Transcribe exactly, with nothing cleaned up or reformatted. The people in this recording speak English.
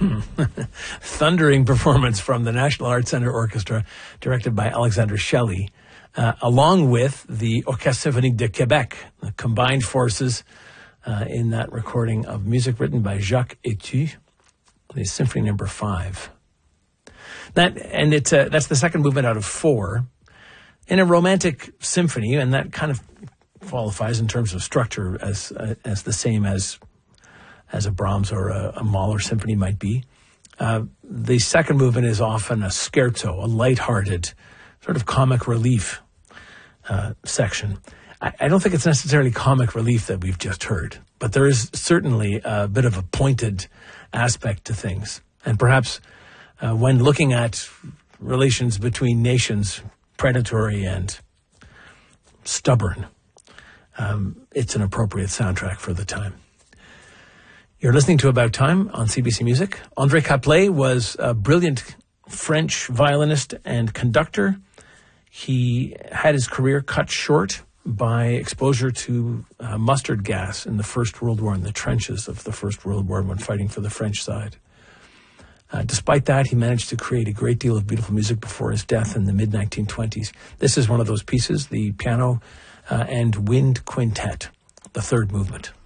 thundering performance from the National Arts Centre Orchestra, directed by Alexandre Shelley, uh, along with the Orchestre Symphonique de Québec, the combined forces uh, in that recording of music written by Jacques Etu, the Symphony Number Five. That and it's a, that's the second movement out of four in a romantic symphony, and that kind of qualifies in terms of structure as uh, as the same as as a Brahms or a, a Mahler symphony might be. Uh, the second movement is often a scherzo, a lighthearted, sort of comic relief uh, section. I, I don't think it's necessarily comic relief that we've just heard, but there is certainly a bit of a pointed aspect to things. And perhaps uh, when looking at relations between nations, predatory and stubborn, um, it's an appropriate soundtrack for the time. You're listening to About Time on C B C Music. André Caplet was a brilliant French violinist and conductor. He had his career cut short by exposure to uh, mustard gas in the First World War, in the trenches of the First World War when fighting for the French side. Uh, despite that, he managed to create a great deal of beautiful music before his death in the mid nineteen twenties. This is one of those pieces, the piano uh, and wind quintet, the third movement.